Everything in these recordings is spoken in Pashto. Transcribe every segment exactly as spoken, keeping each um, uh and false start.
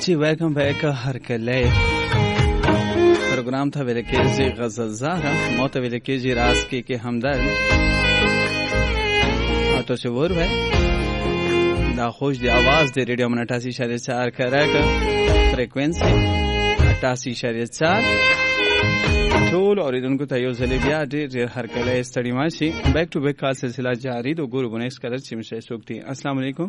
जी welcome back हर कले प्रोग्राम था वेलकेजी गजल ज़ारा मौत वेलकेजी राज के के हमदर्द तो से वो है दा खुश दी आवाज़ दे रेडियो मन अठासी इशारे चार करेगा फ्रीक्वेंसी अठासी इशारे चार टोल और इधर को तयो ज़ले बिया दे हर कले स्टडी माशी बैक टू बैक का सिलसिला जारी दो गुरु बुनेक्स कलर चिमशे सुक्ति अस्सलाम वालेकुम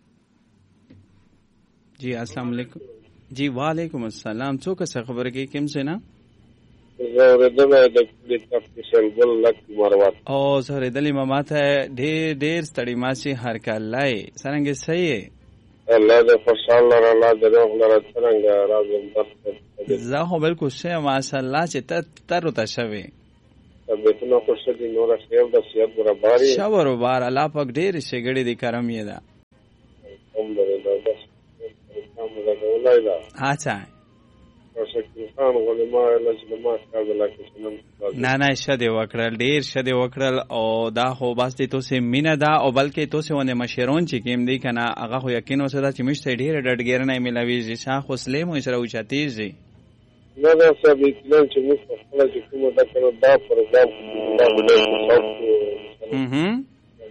जी अस्सलाम वालेकुम जी वालेकुम अस्सलाम चो का खबर की किम से ना زوردله د تفصیل ګل لک مروت او زوردلی ماما ته ډېر ډېر ستړي ماشي هر کله څنګه صحیح الله دې خوشاله را الله دې روغ لره څنګه راځم درته زه خو بالکل شه ماشاءالله چې ته تر ته شوي طبيعتونه خوشاله دي نور خیر د صحت برابرۍ شاور وبار الله پاک ډېر شګړې دي کرم یې ده الحمدلله بس کوم دا ولای دا اچھا شکرخان غلما لجما کاغلا کښنم نه نه شته وکړل ډیر شته وکړل او دا خو بس ته توسه مینا دا او بلکې توسه ونه مشرون چې کیم دی کنه هغه خو یقین وسره چې مشته ډیر ډډګیر نه ملوي شاه حسله مو سره اوچاتیږي نه دا سبې کلن چې موږ خپل چې کومه دا کنه دا پروګرام دا ولې هم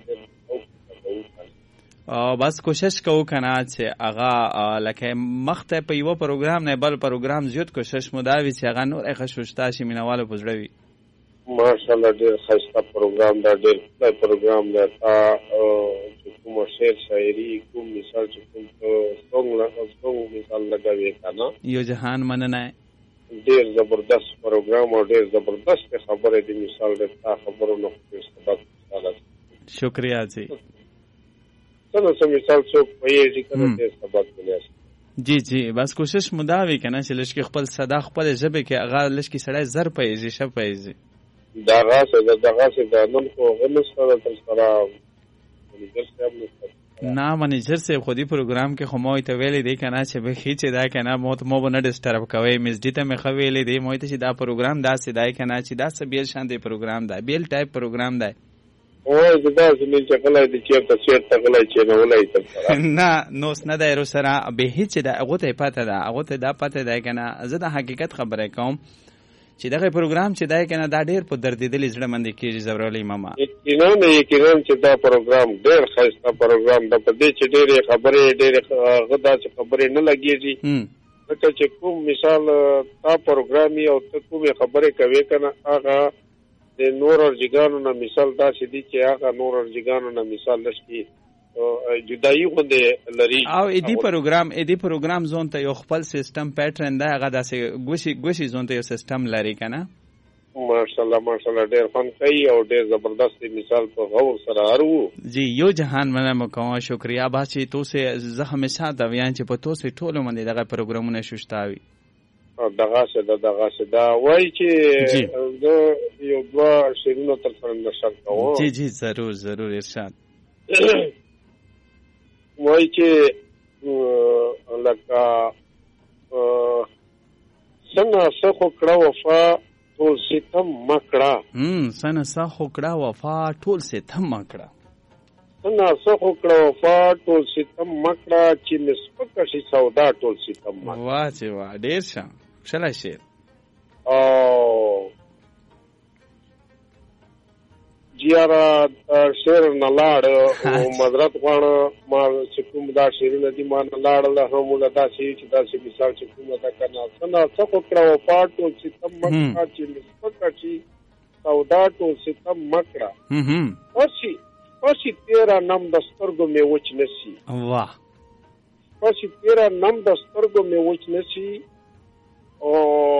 او بس کوشش کوو کنه چې هغه لکه مخته په یو پروګرام نه بل پروګرام زیات کوشش مو دا وی چې هغه نور ښه شوشتا شي مینواله پزړوي ماشاءالله ډیر ښه پروګرام دا ډیر ښه پروګرام دا چې کوم شعر شاعري کوم مثال چې کوم څنګه لا څنګه مثال لګوي کنه یو جهان مننه ډیر زبردست پروګرام او ډیر زبردست خبره دي مثال د خبرونو په استفاده شکریہ جی څنګه سم مثال څو پیږي کنه دې سبق ولې جی جی بس کوشش مداوي کنه چې لشکې خپل صدا خپل ژبه کې هغه لشکې سړی زر پیږي شپ پیږي دا غاسه دا غاسه دا نن خو غمس سره تر سره نه منیجر صاحب خودی پروګرام کې خو مو ته ویلې دی کنه چې به خېچې دا کنه مو ته مو نه ډیسټرب کوي مزدی ته مې خو ویلې دی مو ته چې دا پروګرام دا سیدای کنه چې دا سبیل شان دی پروګرام دا بیل ټایپ پروګرام دی او زدا زمين چې کله دې چې تاسو ته کله چې نه ولای تر نه نو سن دا ورو سره به هیڅ دا هغه ته پته ده هغه ته دا پته ده کنه زه د حقیقت خبره کوم چې دغه پروګرام چې دا کنه دا ډېر په درد دي لږه مندي کېږي زورالي ماما یقینا یقینا چې دا پروګرام ډېر ښه پروګرام د په دې چې ډېر خبرې ډېر غدا چې خبرې نه لګيږي لکه چې کوم مثال تا پروګرامي او ته کوم خبرې کوي کنه هغه د نور ارجګانو نه مثال دا چې دي چې هغه نور ارجګانو نه مثال لشي جدایي غوندې لري او ادي پروګرام ادي پروګرام زون ته یو خپل سیستم پیټرن دا هغه داسې ګوشي ګوشي زون ته یو سیستم لري کنه ماشاءالله ماشاءالله ډېر فن کوي او ډېر زبردست مثال په غور سره هرو جی یو جهان منه مکو شکریا باسي تو سه زه همیشه دا ویان چې په تو سه ټولو باندې دغه پروګرامونه شوشتاوي دغه څه د دغه څه دا وای چې زه یو دوا شیرینو تر څنګ نشم کوم جی جی ضرور ضرور ارشاد وای چې لکه څنګه څخه کړه وفا ټول ستم مکړه هم څنګه څخه کړه وفا ټول ستم مکړه څنګه څخه کړه وفا ټول ستم مکړه چې نسبت شي سودا ټول ستم مکړه واه چې واه ډیر ښه شلا شعر او جیارا شعر نه لاړ او مدرت غواړه ما چې کوم دا شعرونه دي ما نه لاړل هم له داسې چې داسې مثال چې کومه دا کنه څنګه څخه کړه وفا ټول ستم مکړه چې نسبت شي سودا ټول ستم مکړه هم اوسي اوسي تیرا نام دسترګو مې وچ نشي واه اوسي تیرا نام دسترګو مې وچ نشي او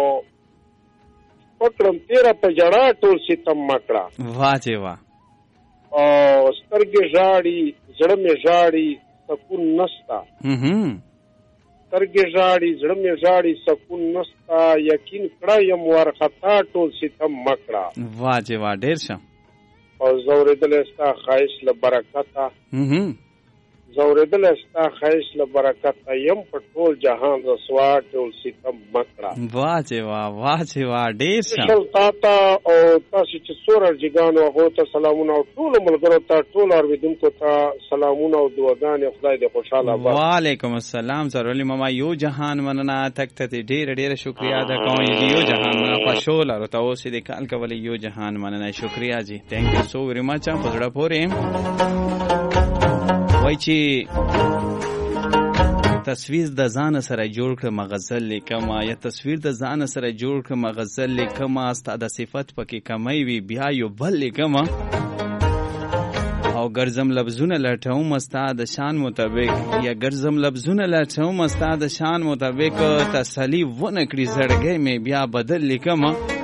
پکړم تیرا په جړا ټول ستم مکړه واه چې واه او سترګې ژاړي زړه مې ژاړي سکون نستا هم سترګې ژاړي زړه مې ژاړي سکون نستا یقین کړه یم ورختا ټول ستم مکړه واه چې واه ډیر ښه او زوردل استا خواهش له برکته هم زوریدل استا خیش لبرکت یم په ټول جهان رسوا ټول ستم مکړه. واه چې واه واه چې واه ډیر ښه. شل تاتا او تاسو چې څور ارجګانو هغه ته سلامونه او ټول ملګرو ته ټول اوریدونکو ته سلامونه او دعاګانې. خدای دې خوشاله وي. وعلیکم السلام ضروري ماما یو جهان مننه تک ته ډیر ډیر شکریا ادا کوم. یو جهان مننه خوشاله او تاسو دې کال کولې یو جهان مننه شکریا جی. ثانک یو سو ویری مچ په زړه پورې وای چې تصویر د ځان سره جوړ کړ مغزل لیکم یا تصویر د ځان سره جوړ کړ مغزل لیکم ستاد صفت پکې کمی وی بیا یو بل لیکم او ګرځم لفظونه لټوم استاد شان مطابق یا ګرځم لفظونه لټوم استاد شان مطابق تسلی ونه کړی زړګي مې بیا بدل لیکم.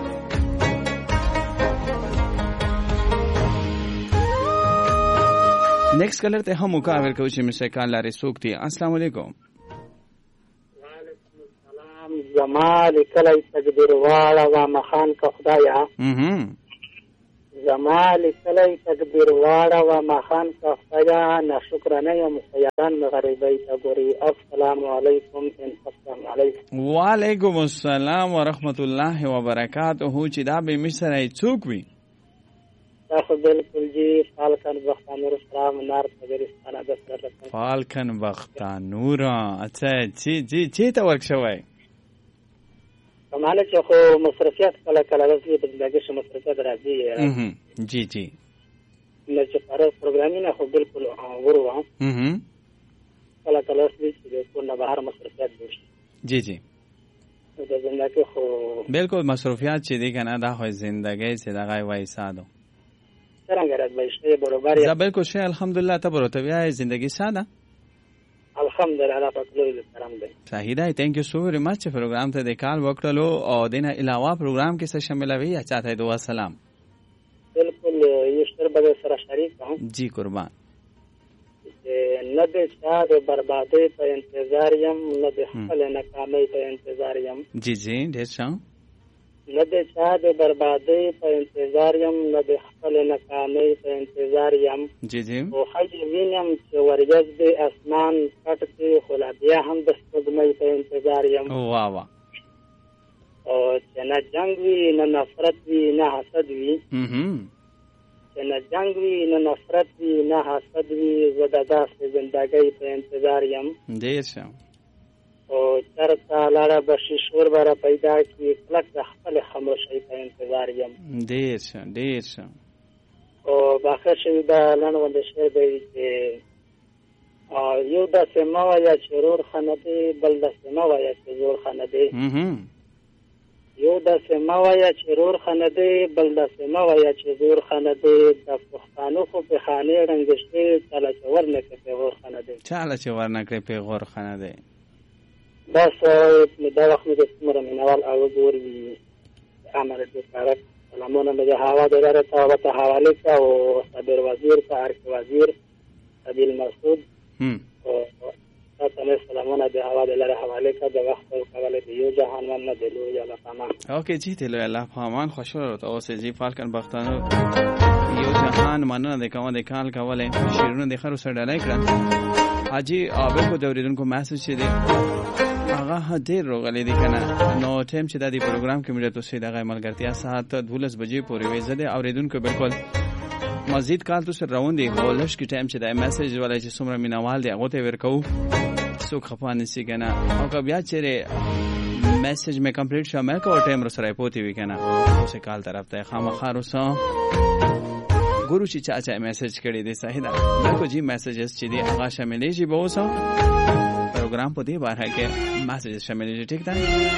نیکسٹ کلر ته هم مقابل کوم چې مشه کال لري سوکتي. السلام علیکم. وعلیکم السلام. جمال کلی تقدیر والا و مخان کا خدایا. mhm جمال کلی تقدیر والا و مخان کا خدایا نه شکرانه یم سیادان مغربی تګوري. السلام علیکم. السلام علیکم. وعلیکم السلام ورحمت الله وبرکاته. چې دا به مشره څوک وي؟ تاسو بالکل جی فالکن بختانور سلام نار پاکستان د سره فالکن بختانور. اچھا جی جی چې تا ورک شوی کماله چې خو مصرفیات کله کله د زندګۍ شمه مصرفیات راځي. جی جی نه چې پر پروګرامینګ خو بالکل ورو هم کله کله چې په نه بهر مصرفیات دي. جی جی د زندګۍ خو بالکل مصرفیات چې دي کنه دا خو زندګۍ چې دغه وای ساده څنګه راځي برابر یا بالکل شي الحمدلله. ته بروته بیا زندگی ساده الحمدلله پاک لوی کرم دی. صحیح دی. ثانک یو سو ویری مچ پروګرام ته د کال وکړلو او دینه علاوه پروګرام کې څه شامل وي یا چاته دعا سلام. بالکل یو شر به سره شریک هم جی قربان. نه د چا د بربادۍ په انتظار یم نه د خپل ناکامۍ په انتظار یم. جی جی ډیر ښه. نه د چا د بربادۍ په انتظار یم نه د خپل ناکامۍ په انتظار یم. جی جی او خج وینم چې وریځ د اسمان پټ کې خو لا بیا هم د سپوږمۍ په انتظار یم. واه واه. او چې نه جنګ وي نه نفرت وي نه حسد وي. چې نه جنګ وي نه نفرت وي نه حسد وي زه د داسې زندګۍ په انتظار یم. ډېر ښه. او چرته لاړه به شي شور به را پیدا کړي کلک د خپلې خاموشۍ په انتظار یم. ډېر ښه ډېر ښه. او باخر شوي دا لنډ غونډې شعر دی چې یو داسې مه وایه چې رور ښه نه دی بل داسې مه وایه چې زور ښه نه دی. یو داسې مه وایه چې رور ښه نه دی بل داسې مه وایه چې زور ښه نه دی. د پښتانو خو پېخانې ړنګشتې چاله چې ور نه کړې پېغور ښه نه دی. چاله چې ور نه کړې پېغور ښه نه دی. دا څه دا وخت مې د څومره مینوال اواز وروي عمل دې سلامونه مې د هوا د ادارې ته ورته حوالې کړه او صابر وزیر ته ارک وزیر سبیل مسعود تاسو ته سلامونه د هوا د ادارې حوالې کړه. د وخت او کولای دی یو جهان من نه دی لوی الله پامان. اوکې جی ته لوی الله پامان خوشاله اوسې جی فالکن بختانو یو جهان مننه د کوم د کال کولای شیرونه د خرو سره ډالای کړه. اجي اوبه کو د اوریدونکو میسج دی هغه ډېر روغلې دي کنه. نو ټیم چې د دې پروګرام کې موږ تاسو دغه ملګرتیا ساعت دولس بجې پورې وې زده اوریدونکو بالکل مزید کال تاسو روان دي هولش کې ټیم چې د میسج ولای چې څومره مینوال دي هغه ته ورکو څوک خپانه سي کنه. او که بیا چې میسج مې کمپلیټ شوه مې کو ټیم سره پوتې وی کنه اوسه کال طرف ته خامخارو سو ګورو چې چا چا میسج کړی دی. صحیح ده بالکل جی میسجز چې دی هغه شاملې شي به اوسه پروګرام په دې باره کې میسج شامل دي. ٹھیک ده.